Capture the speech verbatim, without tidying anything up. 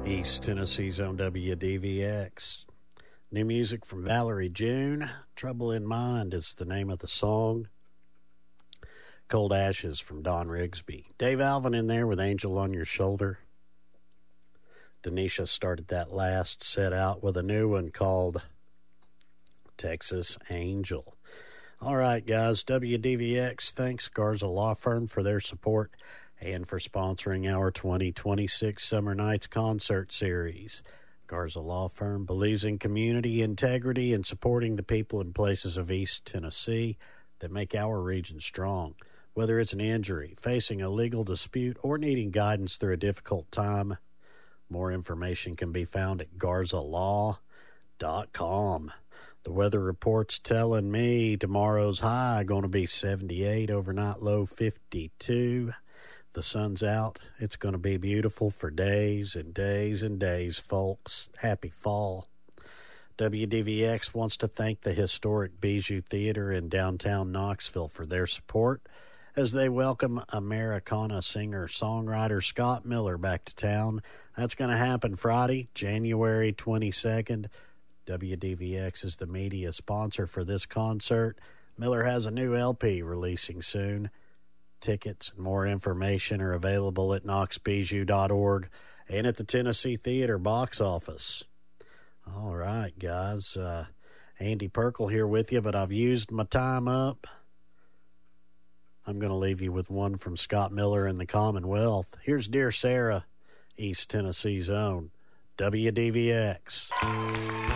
East Tennessee's own W D V X. New music from Valerie June. Trouble in Mind is the name of the song. Cold Ashes from Don Rigsby. Dave Alvin in there with Angel on Your Shoulder. Denisha started that last set out with a new one called Texas Angel. All right, guys, W D V X thanks Garza Law Firm for their support and for sponsoring our twenty twenty-six Summer Nights concert series. Garza Law Firm believes in community integrity and supporting the people and places of East Tennessee that make our region strong. Whether it's an injury, facing a legal dispute, or needing guidance through a difficult time, more information can be found at garza law dot com. The weather report's telling me tomorrow's high going to be seventy-eight, overnight low fifty-two. The sun's out. It's going to be beautiful for days and days and days, folks. Happy fall. W D V X wants to thank the historic Bijou Theater in downtown Knoxville for their support as they welcome Americana singer-songwriter Scott Miller back to town. That's going to happen Friday, January twenty-second. W D V X is the media sponsor for this concert. Miller has a new L P releasing soon. Tickets and more information are available at knox bijou dot org and at the Tennessee Theater box office. All right, guys. Uh, Andy Perkle here with you, but I've used my time up. I'm going to leave you with one from Scott Miller and the Commonwealth. Here's Dear Sarah, East Tennessee's own W D V X.